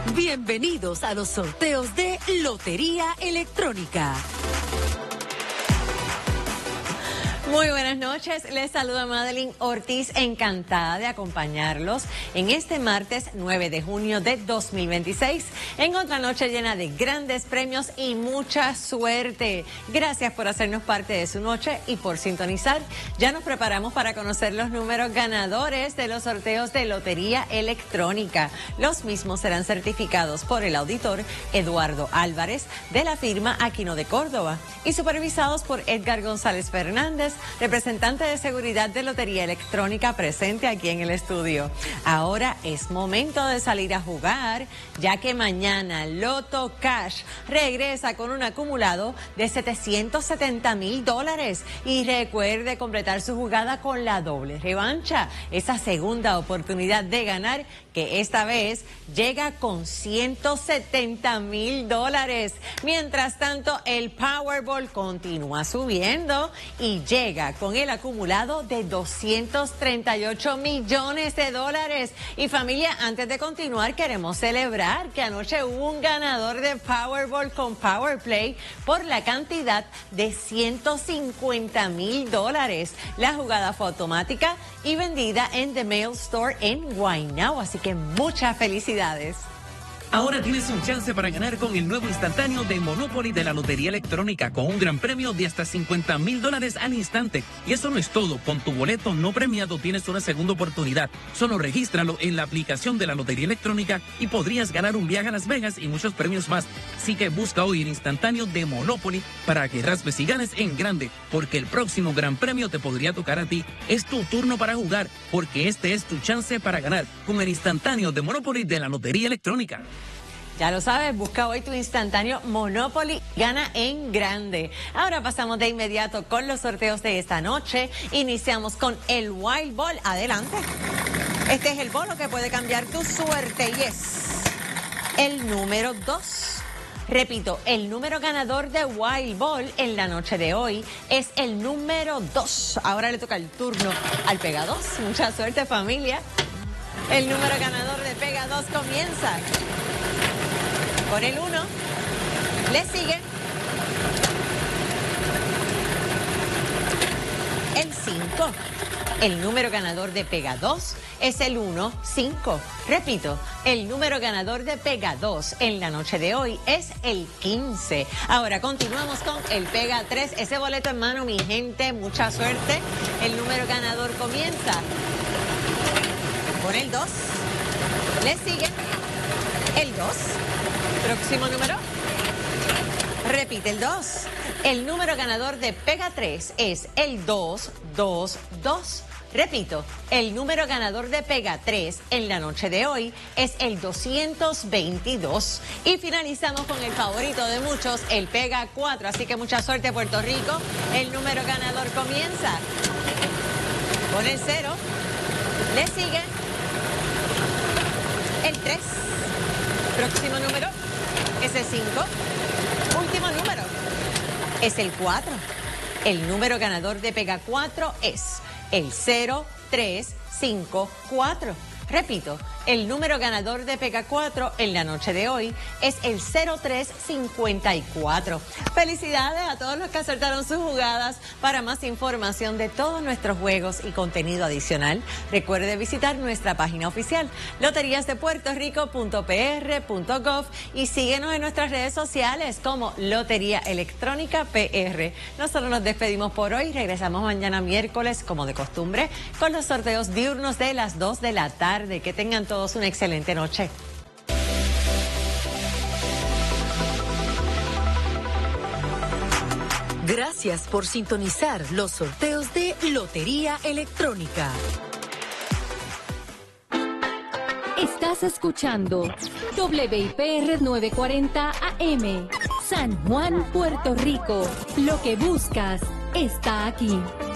Bienvenidos a los sorteos de Lotería Electrónica. Muy buenas noches, les saluda Madeline Ortiz, encantada de acompañarlos en este martes 9 de junio de 2026, en otra noche llena de grandes premios y mucha suerte. Gracias por hacernos parte de su noche y por sintonizar. Ya nos preparamos para conocer los números ganadores de los sorteos de Lotería Electrónica. Los mismos serán certificados por el auditor Eduardo Álvarez de la firma Aquino de Córdoba y supervisados por Edgar González Fernández, representante de seguridad de Lotería Electrónica, presente aquí en el estudio. Ahora es momento de salir a jugar, ya que mañana Loto Cash regresa con un acumulado de $770,000. Y recuerde completar su jugada con la doble revancha, esa segunda oportunidad de ganar, que esta vez llega con $170,000. Mientras tanto, el Powerball continúa subiendo y llega con el acumulado de $238 millones. Y familia, antes de continuar, queremos celebrar que anoche hubo un ganador de Powerball con Powerplay por la cantidad de $150,000. La jugada fue automática y vendida en The Mail Store en Guaynabo, así que muchas felicidades. Ahora tienes un chance para ganar con el nuevo instantáneo de Monopoly de la Lotería Electrónica, con un gran premio de hasta $50,000 al instante. Y eso no es todo. Con tu boleto no premiado tienes una segunda oportunidad. Solo regístralo en la aplicación de la Lotería Electrónica y podrías ganar un viaje a Las Vegas y muchos premios más. Así que busca hoy el instantáneo de Monopoly para que raspes y ganes en grande, porque el próximo gran premio te podría tocar a ti. Es tu turno para jugar, porque este es tu chance para ganar con el instantáneo de Monopoly de la Lotería Electrónica. Ya lo sabes, busca hoy tu instantáneo Monopoly, gana en grande. Ahora pasamos de inmediato con los sorteos de esta noche. Iniciamos con el Wild Ball. Adelante. Este es el bolo que puede cambiar tu suerte y es el número 2. Repito, el número ganador de Wild Ball en la noche de hoy es el número 2. Ahora le toca el turno al Pega 2. Mucha suerte, familia. El número ganador de Pega 2 comienza con el 1, le sigue el 5. El número ganador de Pega 2 es el 1, 5. Repito, el número ganador de Pega 2 en la noche de hoy es el 15. Ahora continuamos con el Pega 3. Ese boleto en mano, mi gente, mucha suerte. El número ganador comienza con el 2, le sigue el 2. Próximo número. Repite el 2. El número ganador de Pega 3 es el 222. Repito, el número ganador de Pega 3 en la noche de hoy es el 222. Y finalizamos con el favorito de muchos, el Pega 4. Así que mucha suerte, Puerto Rico. El número ganador comienza con el 0. Le sigue el 3. Próximo número es el 5. Último número es el 4. El número ganador de Pega 4 es el 0354. Repito, el número ganador de Pega 4 en la noche de hoy es el 0354. Felicidades a todos los que acertaron sus jugadas. Para más información de todos nuestros juegos y contenido adicional, recuerde visitar nuestra página oficial, loteriasdepuertorico.pr.gov, y síguenos en nuestras redes sociales como Lotería Electrónica PR. Nosotros nos despedimos por hoy. Regresamos mañana miércoles, como de costumbre, con los sorteos diurnos de las 2 de la tarde. Que tengan todos una excelente noche. Gracias por sintonizar los sorteos de Lotería Electrónica. Estás escuchando WIPR 940 AM, San Juan, Puerto Rico. Lo que buscas está aquí.